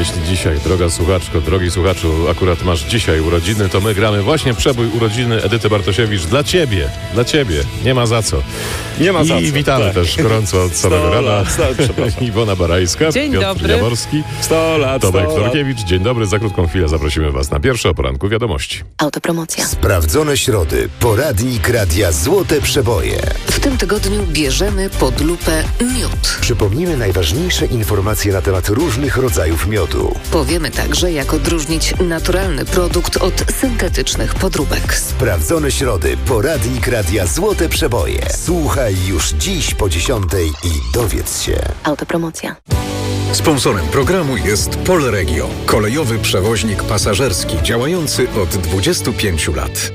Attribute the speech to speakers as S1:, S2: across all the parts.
S1: jeśli dzisiaj, droga słuchaczko, drogi słuchaczu, akurat masz dzisiaj urodziny, to my gramy właśnie przebój urodziny Edyty Bartosiewicz dla ciebie, nie ma za co.
S2: Nie ma za co.
S1: I witamy też gorąco od samego rana. Iwona Barańska,
S3: Dzień
S1: Piotr
S3: dobry.
S1: Jaworski,
S2: 100 lat,
S1: Tomek
S2: 100 lat.
S1: Torkiewicz. Dzień dobry, za krótką chwilę zaprosimy Was na pierwsze o poranku wiadomości.
S4: Autopromocja.
S5: Sprawdzone środy. Poradnik Radia Złote Przeboje.
S4: W tym tygodniu bierzemy pod lupę miód.
S5: Przypomnimy najważniejsze informacje na temat różnych rodzajów miodu.
S4: Powiemy także, jak odróżnić naturalny produkt od syntetycznych podróbek.
S5: Sprawdzone środy. Poradnik Radia Złote Przeboje. Słuchaj już dziś po 10:00 i dowiedz się.
S4: Autopromocja.
S6: Sponsorem programu jest Polregio, kolejowy przewoźnik pasażerski działający od 25 lat.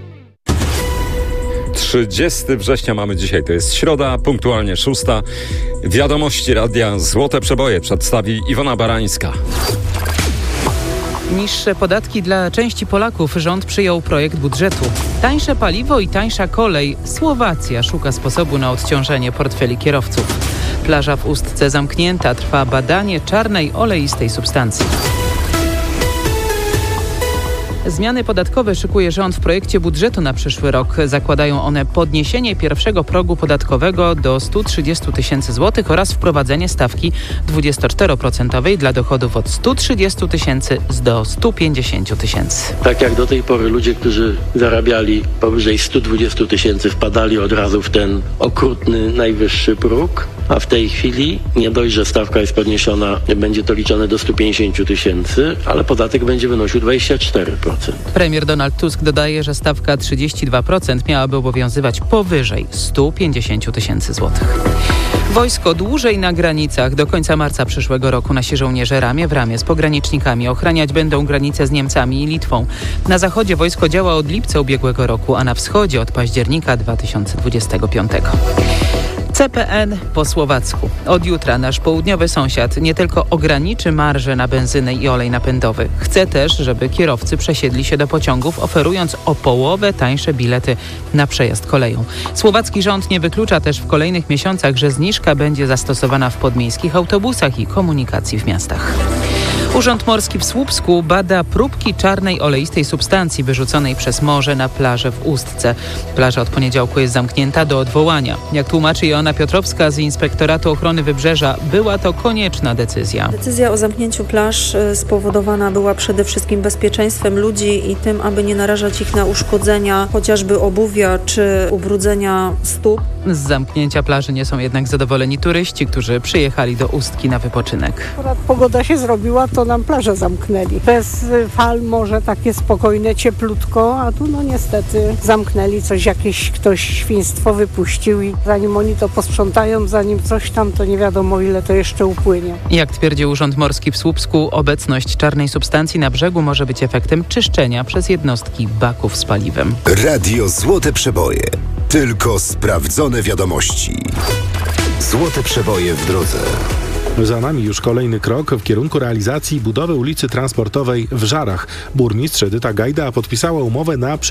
S2: 30 września mamy dzisiaj, to jest środa, punktualnie 6. Wiadomości Radia Złote Przeboje przedstawi Iwona Barańska.
S3: Niższe podatki dla części Polaków. Rząd przyjął projekt budżetu. Tańsze paliwo i tańsza kolej. Słowacja szuka sposobu na odciążenie portfeli kierowców. Plaża w Ustce zamknięta. Trwa badanie czarnej oleistej substancji. Zmiany podatkowe szykuje rząd w projekcie budżetu na przyszły rok. Zakładają one podniesienie pierwszego progu podatkowego do 130 tysięcy złotych oraz wprowadzenie stawki 24% dla dochodów od 130 tysięcy do 150 tysięcy.
S7: Tak jak do tej pory ludzie, którzy zarabiali powyżej 120 tysięcy, wpadali od razu w ten okrutny, najwyższy próg, a w tej chwili nie dość, że stawka jest podniesiona, będzie to liczone do 150 tysięcy, ale podatek będzie wynosił 24%.
S3: Premier Donald Tusk dodaje, że stawka 32% miałaby obowiązywać powyżej 150 tysięcy złotych. Wojsko dłużej na granicach. Do końca marca przyszłego roku nasi żołnierze ramię w ramię z pogranicznikami ochraniać będą granice z Niemcami i Litwą. Na zachodzie wojsko działa od lipca ubiegłego roku, a na wschodzie od października 2025. CPN po słowacku. Od jutra nasz południowy sąsiad nie tylko ograniczy marże na benzynę i olej napędowy. Chce też, żeby kierowcy przesiedli się do pociągów, oferując o połowę tańsze bilety na przejazd koleją. Słowacki rząd nie wyklucza też w kolejnych miesiącach, że zniżka będzie zastosowana w podmiejskich autobusach i komunikacji w miastach. Urząd Morski w Słupsku bada próbki czarnej oleistej substancji wyrzuconej przez morze na plażę w Ustce. Plaża od poniedziałku jest zamknięta do odwołania. Jak tłumaczy Joanna Piotrowska z Inspektoratu Ochrony Wybrzeża, była to konieczna decyzja.
S8: Decyzja o zamknięciu plaż spowodowana była przede wszystkim bezpieczeństwem ludzi i tym, aby nie narażać ich na uszkodzenia chociażby obuwia czy ubrudzenia stóp.
S3: Z zamknięcia plaży nie są jednak zadowoleni turyści, którzy przyjechali do Ustki na wypoczynek.
S9: Akurat pogoda się zrobiła, to nam plażę zamknęli. Bez fal, morze takie spokojne, cieplutko, a tu no niestety zamknęli coś, jakieś ktoś świństwo wypuścił i zanim oni to posprzątają, zanim coś tam, to nie wiadomo ile to jeszcze upłynie.
S3: Jak twierdzi Urząd Morski w Słupsku, obecność czarnej substancji na brzegu może być efektem czyszczenia przez jednostki baków z paliwem.
S5: Radio Złote Przeboje. Tylko sprawdzone wiadomości. Złote Przeboje w drodze.
S10: Za nami już kolejny krok w kierunku realizacji budowy ulicy Transportowej w Żarach. Burmistrz Edyta Gajda podpisała umowę na